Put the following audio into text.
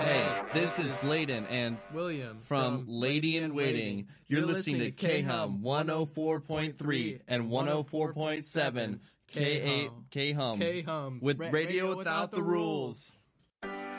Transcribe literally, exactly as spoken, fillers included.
Hey, this is Bladen and William from Lady in Waiting. You're listening to K-Hum one oh four point three and one oh four point seven K-Hum K-Hum with Radio Without the Rules.